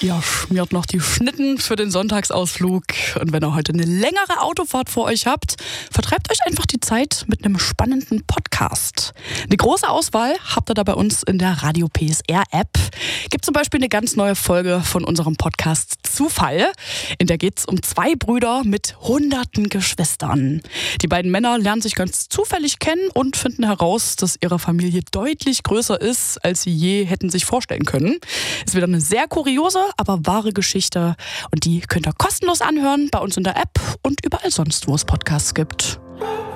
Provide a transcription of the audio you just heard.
Ihr schmiert noch die Schnitten für den Sonntagsausflug. Und wenn ihr heute eine längere Autofahrt vor euch habt, vertreibt euch einfach die Zeit mit einem spannenden Podcast. Eine große Auswahl habt ihr da bei uns in der Radio PSR App. Gibt zum Beispiel eine ganz neue Folge von unserem Podcast Zufall. In der geht es um 2 Brüder mit hunderten Geschwistern. Die beiden Männer lernen sich ganz zufällig kennen und finden heraus, dass ihre Familie deutlich größer ist, als sie je hätten sich vorstellen können. Ist wieder eine sehr kuriose, aber wahre Geschichte. Und die könnt ihr kostenlos anhören bei uns in der App und überall sonst, wo es Podcasts gibt.